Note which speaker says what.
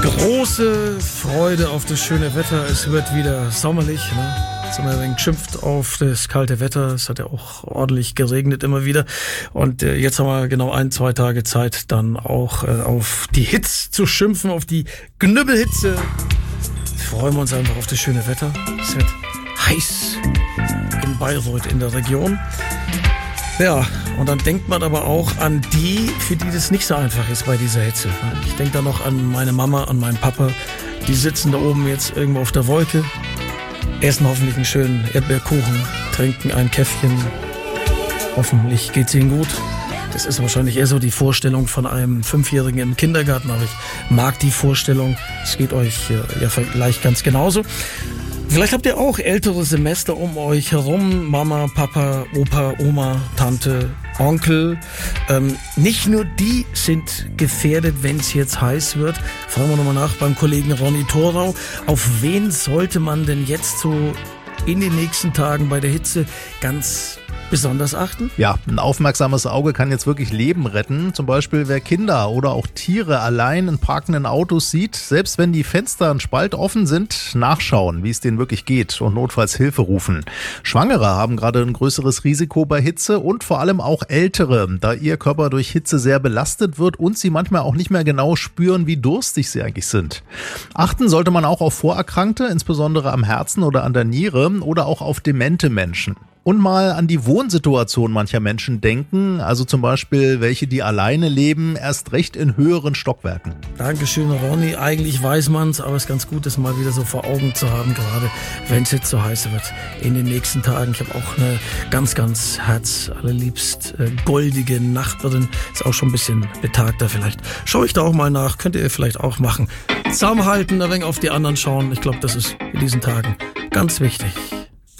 Speaker 1: Große Freude auf das schöne Wetter. Es wird wieder sommerlich. Ne? Jetzt haben wir ein wenig geschimpft auf das kalte Wetter. Es hat ja auch ordentlich geregnet immer wieder. Und jetzt haben wir genau 1-2 Tage Zeit, dann auch auf die Hitze zu schimpfen, auf die Knüppelhitze. Freuen wir uns einfach auf das schöne Wetter. Es wird heiß in Bayreuth in der Region. Ja, und dann denkt man aber auch an die, für die das nicht so einfach ist bei dieser Hitze. Ich denke da noch an meine Mama, an meinen Papa. Die sitzen da oben jetzt irgendwo auf der Wolke, essen hoffentlich einen schönen Erdbeerkuchen, trinken ein Käffchen. Hoffentlich geht's ihnen gut. Das ist wahrscheinlich eher so die Vorstellung von einem 5-Jährigen im Kindergarten, aber ich mag die Vorstellung. Es geht euch ja vielleicht ganz genauso. Vielleicht habt ihr auch ältere Semester um euch herum. Mama, Papa, Opa, Oma, Tante, Onkel. Nicht nur die sind gefährdet, wenn es jetzt heiß wird. Fragen wir nochmal nach beim Kollegen Ronny Thorau. Auf wen sollte man denn jetzt so in den nächsten Tagen bei der Hitze ganz besonders achten?
Speaker 2: Ja, ein aufmerksames Auge kann jetzt wirklich Leben retten. Zum Beispiel, wer Kinder oder auch Tiere allein in parkenden Autos sieht, selbst wenn die Fenster ein Spalt offen sind, nachschauen, wie es denen wirklich geht und notfalls Hilfe rufen. Schwangere haben gerade ein größeres Risiko bei Hitze und vor allem auch Ältere, da ihr Körper durch Hitze sehr belastet wird und sie manchmal auch nicht mehr genau spüren, wie durstig sie eigentlich sind. Achten sollte man auch auf Vorerkrankte, insbesondere am Herzen oder an der Niere oder auch auf demente Menschen. Und mal an die Wohnsituation mancher Menschen denken, also zum Beispiel welche, die alleine leben, erst recht in höheren Stockwerken.
Speaker 1: Dankeschön, Ronny. Eigentlich weiß man's, aber es ist ganz gut, das mal wieder so vor Augen zu haben, gerade wenn es jetzt so heiß wird in den nächsten Tagen. Ich habe auch eine ganz, ganz herzallerliebst goldige Nachbarin, ist auch schon ein bisschen betagter vielleicht. Schaue ich da auch mal nach, könnt ihr vielleicht auch machen. Zusammenhalten, ein wenig auf die anderen schauen. Ich glaube, das ist in diesen Tagen ganz wichtig.